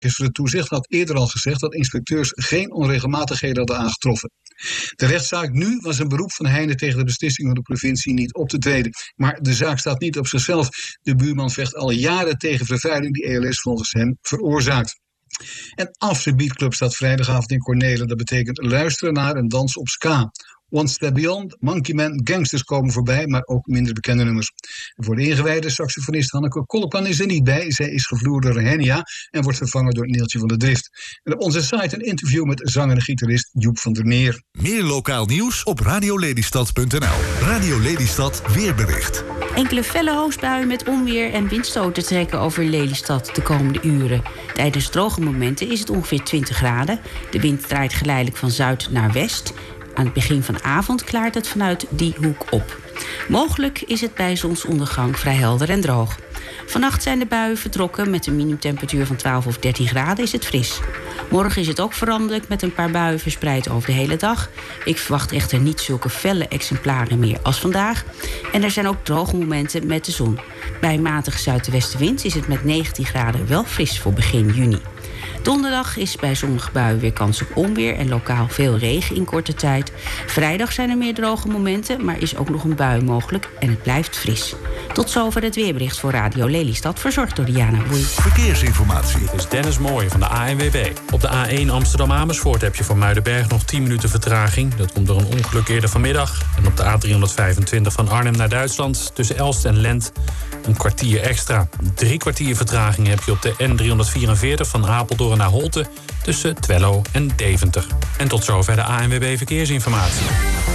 het toezicht had eerder al gezegd dat inspecteurs geen onregelmatigheden hadden aangetroffen. De rechtszaak nu was een beroep van Heine tegen de beslissing van de provincie niet op te treden. Maar de zaak staat niet op zichzelf. De buurman vecht al jaren tegen vervuiling die ELS volgens hem veroorzaakt. En After Beat Club staat vrijdagavond in Cornelen. Dat betekent luisteren naar en dansen op ska. One Step Beyond, Monkey Man, Gangsters komen voorbij, maar ook minder bekende nummers. En voor de ingewijde saxofonist Hanneke Kolkman is er niet bij. Zij is gevloerd door Henia en wordt vervangen door Neeltje van der Drift. En op onze site een interview met zanger en gitarist Joep van der Meer. Meer lokaal nieuws op radiolelystad.nl. Radio Lelystad weerbericht. Enkele felle hoosbuien met onweer en windstoten trekken over Lelystad de komende uren. Tijdens droge momenten is het ongeveer 20 graden. De wind draait geleidelijk van zuid naar west. Aan het begin van de avond klaart het vanuit die hoek op. Mogelijk is het bij zonsondergang vrij helder en droog. Vannacht zijn de buien vertrokken. Met een minimumtemperatuur van 12 of 13 graden is het fris. Morgen is het ook veranderlijk met een paar buien verspreid over de hele dag. Ik verwacht echter niet zulke felle exemplaren meer als vandaag. En er zijn ook droge momenten met de zon. Bij een matige zuidwestenwind is het met 19 graden wel fris voor begin juni. Donderdag is bij zonnige buien weer kans op onweer en lokaal veel regen in korte tijd. Vrijdag zijn er meer droge momenten, maar is ook nog een bui mogelijk en het blijft fris. Tot zover het weerbericht voor Radio Lelystad, verzorgd door Diana Boei. Verkeersinformatie. Dit is Dennis Mooij van de ANWB. Op de A1 Amsterdam-Amersfoort heb je voor Muidenberg nog 10 minuten vertraging. Dat komt door een ongeluk eerder vanmiddag. En op de A325 van Arnhem naar Duitsland tussen Elst en Lent een kwartier extra. 3 kwartier vertraging heb je op de N344 van Apeldoorn naar Holte tussen Twello en Deventer. En tot zover de ANWB Verkeersinformatie.